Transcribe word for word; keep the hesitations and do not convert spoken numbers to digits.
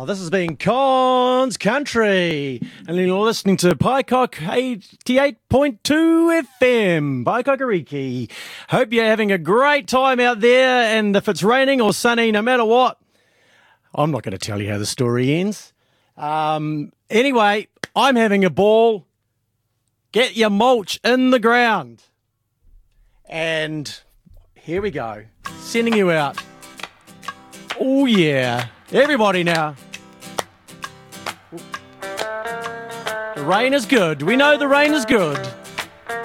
This has been Cons Country, and you're listening to Pycock eighty-eight point two F M, Pycockariki. Hope you're having a great time out there, and if it's raining or sunny, no matter what, I'm not going to tell you how the story ends. Um, anyway, I'm having a ball. Get your mulch in the ground. And here we go, sending you out. Oh yeah, everybody now. The rain is good. We know the rain is good.